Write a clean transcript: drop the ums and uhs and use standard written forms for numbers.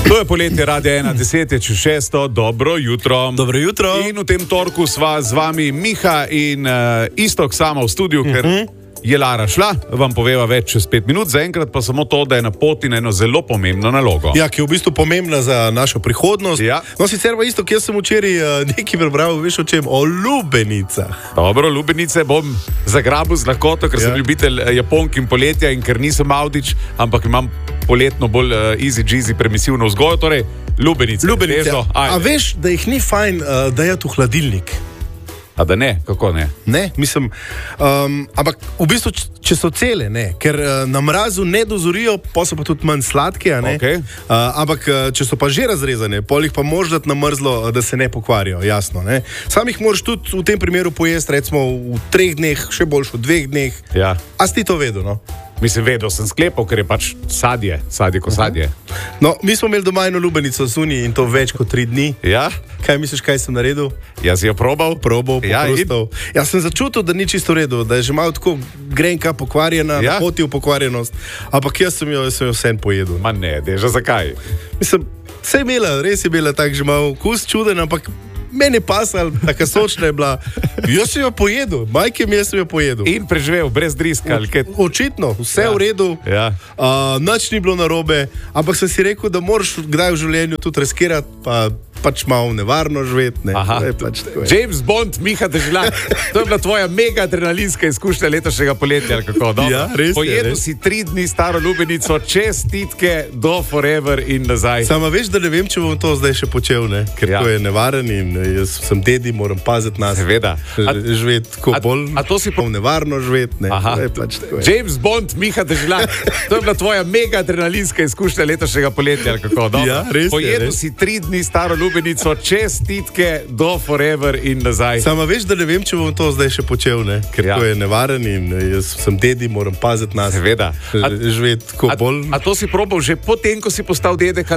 To je poletje Radia 1, 10:06, dobro jutro. Dobro jutro. In v tem torku sva z vami Miha in Iztok sama v studiu, ker je Lara šla, vam poveva več čez 5 minut, zaenkrat pa samo to, da je na poti na eno zelo pomembno nalogo. Ja, ki je v bistvu pomembna za našo prihodnost. Ja. No, sicer pa isto, jaz sem včeraj nekaj prebral, veš o čem? O lubenicah. Dobro, lubenice bom zagrabil z lahkoto, ker sem ljubitelj Japonk in poletja in ker nisem Avdić, ampak imam poletno bolj easy-jeasy permisivno vzgojo, torej lubenice. A veš, da jih ni fajn dajati v hladilnik? A da ne? Kako ne? Ne, mislim, ampak v bistvu, če so cele, ne, ker na mrazu ne dozorijo, pa so pa tudi manj sladke, a ne? Okay. Ampak če so pa že razrezane, pol jih pa moraš dati na mrzlo, da se ne pokvarijo, jasno, ne? Sam jih moraš tudi v tem primeru pojesti, recimo v 3 dneh, še boljš v 2 dneh. Ja. A si ti to vedel, no? Mislim, vedel sem sklepal, ker je pač sadje ko sadje. No, mi smo imeli doma eno lubenico zunaj in to več kot 3 dni. Ja? Kaj misliš, kaj sem naredil? Jaz si jo probal, poprostal. Jaz sem začutil, da ni čisto v redu, da je že malo tako grenka, pokvarjena, na poti v pokvarjenost. Ampak jaz sem jo vsem pojedel. Ma ne, deža, zakaj? Mislim, vse je imela, res je bila tak že malo okus čuden, ampak meni je pasal, taka sočna je bila. Jaz sem jo pojedel, majke mi jaz sem jo pojedel. In preživel, brez driska. Očitno, vse v redu, nič ni bilo narobe, ampak sem si rekel, da moraš kdaj v življenju tudi riskirati, pa pač malo nevarno živeti. Ne? Pač James Bond, Miha Dežlak, to je bila tvoja mega adrenalinska izkušnja letošnjega poletja. Ja, res je. Pojedel si 3 dni staro lubenico, čestitke do forever in nazaj. Samo veš, da ne vem, če bom to zdaj še počel, ne? Ker to je nevaren in jaz sem dedi, moram paziti nas. Seveda. Živeti tako bolj. A to si nevarno živeti, ne? Pač James Bond, Miha Dežlak, to je bila tvoja mega adrenalinska izkušnja letošnjega poletja. Ja, res je. Pojedel si 3 dni staro lubenico, čestitke do forever in nazaj. Samo veš, da ne vem, če bom to zdaj še počel, ne? Ker to je nevaren in jaz sem dedi, moram paziti nas. Seveda. Živeti tako bolj. A to si probal že potem, ko si postal dedek?